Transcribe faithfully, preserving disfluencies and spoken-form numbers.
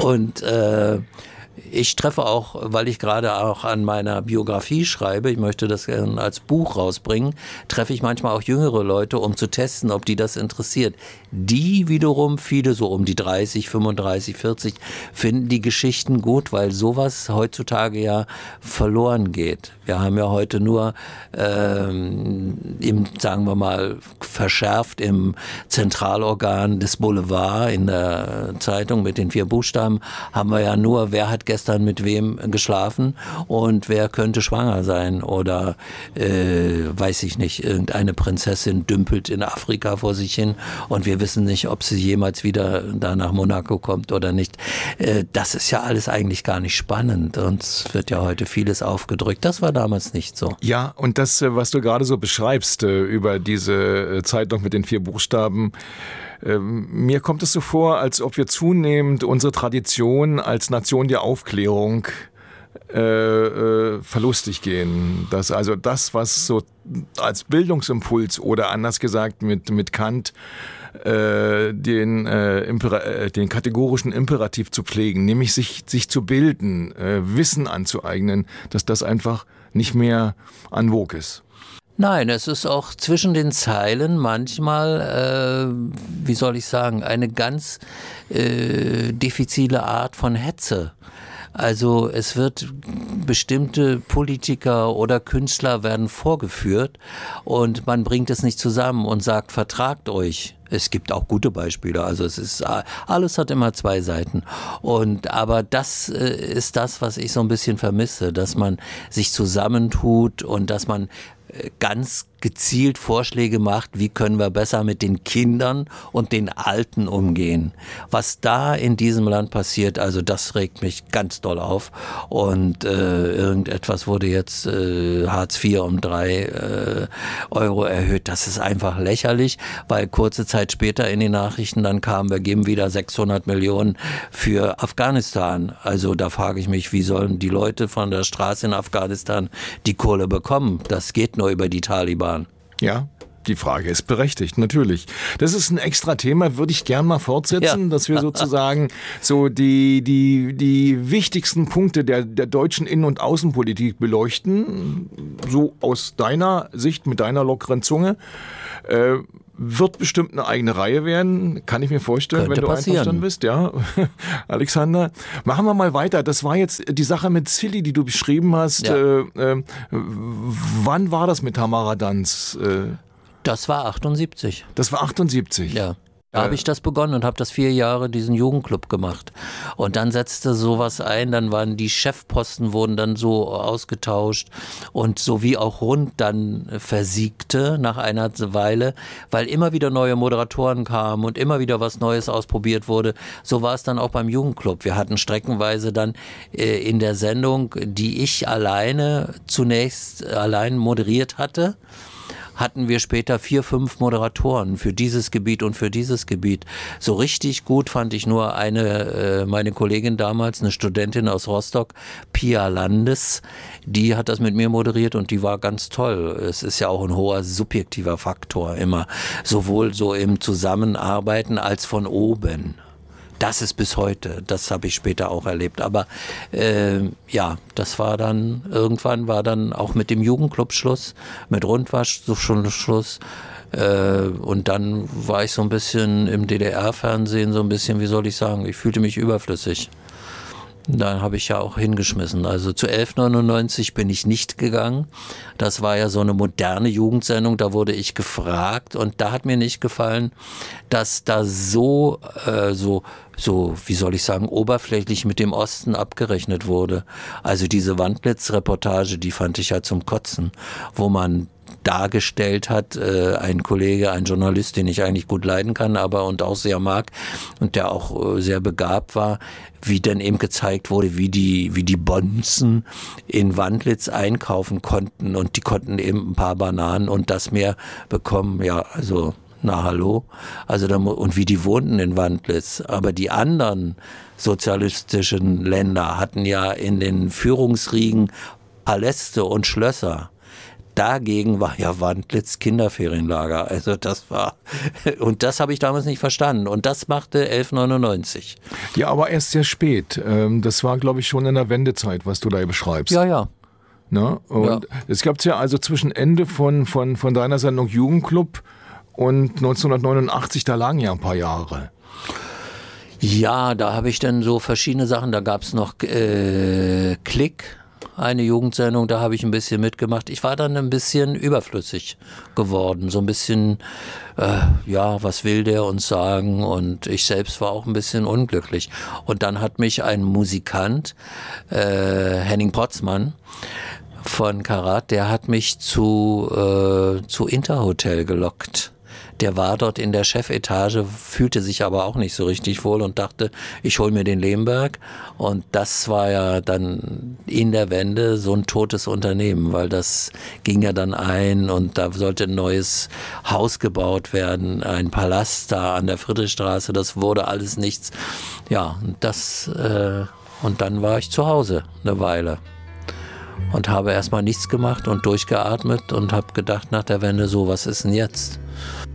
Und äh, ich treffe auch, weil ich gerade auch an meiner Biografie schreibe, ich möchte das gerne als Buch rausbringen, treffe ich manchmal auch jüngere Leute, um zu testen, ob die das interessiert. Die wiederum, viele so um die dreißig, fünfunddreißig, vierzig, finden die Geschichten gut, weil sowas heutzutage ja verloren geht. Wir haben ja heute nur, ähm, im, sagen wir mal, verschärft im Zentralorgan des Boulevard in der Zeitung mit den vier Buchstaben, haben wir ja nur, wer hat gestern mit wem geschlafen und wer könnte schwanger sein oder, äh, weiß ich nicht, irgendeine Prinzessin dümpelt in Afrika vor sich hin und wir wissen nicht, ob sie jemals wieder da nach Monaco kommt oder nicht. Äh, das ist ja alles eigentlich gar nicht spannend und es wird ja heute vieles aufgedrückt. Das war damals nicht so. Ja, und das, was du gerade so beschreibst über diese Zeitung mit den vier Buchstaben, mir kommt es so vor, als ob wir zunehmend unsere Tradition als Nation der Aufklärung äh, äh, verlustig gehen. Dass also das, was so als Bildungsimpuls oder anders gesagt mit, mit Kant äh, den, äh, Imper- den kategorischen Imperativ zu pflegen, nämlich sich, sich zu bilden, äh, Wissen anzueignen, dass das einfach nicht mehr en vogue ist. Nein, es ist auch zwischen den Zeilen manchmal, äh, wie soll ich sagen, eine ganz äh, diffizile Art von Hetze. Also es wird bestimmte Politiker oder Künstler werden vorgeführt und man bringt es nicht zusammen und sagt, vertragt euch. Es gibt auch gute Beispiele, also es ist, alles hat immer zwei Seiten. Und, aber das äh, ist das, was ich so ein bisschen vermisse, dass man sich zusammentut und dass man ganz gezielt Vorschläge macht, wie können wir besser mit den Kindern und den Alten umgehen. Was da in diesem Land passiert, also das regt mich ganz doll auf. Und äh, irgendetwas wurde jetzt äh, Hartz vier um drei äh, Euro erhöht. Das ist einfach lächerlich, weil kurze Zeit später in den Nachrichten dann kam, wir geben wieder sechshundert Millionen für Afghanistan. Also da frage ich mich, wie sollen die Leute von der Straße in Afghanistan die Kohle bekommen? Das geht nur über die Taliban. Ja, die Frage ist berechtigt, natürlich. Das ist ein extra Thema, würde ich gern mal fortsetzen, ja. Dass wir sozusagen so die, die, die wichtigsten Punkte der, der deutschen Innen- und Außenpolitik beleuchten, so aus deiner Sicht, mit deiner lockeren Zunge. Äh, wird bestimmt eine eigene Reihe werden, kann ich mir vorstellen, Könnte wenn du passieren. einverstanden bist, ja, Alexander. Machen wir mal weiter. Das war jetzt die Sache mit Silly, die du beschrieben hast. Ja. Äh, äh, wann war das mit Tamara Danz? Äh, Das war achtundsiebzig. Das war achtundsiebzig? Ja. Da habe ich das begonnen und habe das vier Jahre diesen Jugendclub gemacht. Und dann setzte sowas ein, dann waren die Chefposten wurden dann so ausgetauscht und so wie auch Rund dann versiegte nach einer Weile, weil immer wieder neue Moderatoren kamen und immer wieder was Neues ausprobiert wurde. So war es dann auch beim Jugendclub. Wir hatten streckenweise dann äh, in der Sendung, die ich alleine zunächst allein moderiert hatte, hatten wir später vier, fünf Moderatoren für dieses Gebiet und für dieses Gebiet. So richtig gut fand ich nur eine, äh, meine Kollegin damals, eine Studentin aus Rostock, Pia Landes, die hat das mit mir moderiert und die war ganz toll. Es ist ja auch ein hoher subjektiver Faktor immer, sowohl so im Zusammenarbeiten als von oben. Das ist bis heute, das habe ich später auch erlebt. Aber äh, ja, das war dann, irgendwann war dann auch mit dem Jugendclub Schluss, mit Rundwasch so schon Schluss. Äh, und dann war ich so ein bisschen im D D R-Fernsehen, so ein bisschen, wie soll ich sagen, ich fühlte mich überflüssig. Dann habe ich ja auch hingeschmissen. Also zu elf neunundneunzig bin ich nicht gegangen. Das war ja so eine moderne Jugendsendung, da wurde ich gefragt und da hat mir nicht gefallen, dass da so, äh, so, so, wie soll ich sagen, oberflächlich mit dem Osten abgerechnet wurde. Also diese Wandlitz-Reportage, die fand ich ja zum Kotzen, wo man dargestellt hat, äh, ein Kollege, ein Journalist, den ich eigentlich gut leiden kann, aber und auch sehr mag und der auch äh, sehr begabt war, wie dann eben gezeigt wurde, wie die, wie die Bonzen in Wandlitz einkaufen konnten und die konnten eben ein paar Bananen und das mehr bekommen, ja, also na hallo, also da, und wie die wohnten in Wandlitz, aber die anderen sozialistischen Länder hatten ja in den Führungsriegen Paläste und Schlösser. dagegen war ja Wandlitz Kinderferienlager. Also das war, und das habe ich damals nicht verstanden. Und das machte elf neunundneunzig. Ja, aber erst sehr spät. Das war, glaube ich, schon in der Wendezeit, was du da beschreibst. Ja, ja. Ne? Und ja. Es gab ja also zwischen Ende von, von, von deiner Sendung Jugendclub und neunzehnhundertneunundachtzig, da lagen ja ein paar Jahre. Ja, da habe ich dann so verschiedene Sachen. Da gab es noch äh, Klick, eine Jugendsendung, da habe ich ein bisschen mitgemacht. Ich war dann ein bisschen überflüssig geworden, so ein bisschen, äh, ja, was will der uns sagen? Und ich selbst war auch ein bisschen unglücklich. Und dann hat mich ein Musikant, äh, Henning Potzmann von Karat, der hat mich zu, äh, zu Interhotel gelockt. Der war dort in der Chefetage, fühlte sich aber auch nicht so richtig wohl und dachte, ich hole mir den Lemberg. Und das war ja dann in der Wende so ein totes Unternehmen, weil das ging ja dann ein und da sollte ein neues Haus gebaut werden, ein Palast da an der Friedrichstraße, das wurde alles nichts. Ja, das, äh, und dann war ich zu Hause eine Weile. Und habe erstmal nichts gemacht und durchgeatmet und habe gedacht nach der Wende, so, was ist denn jetzt?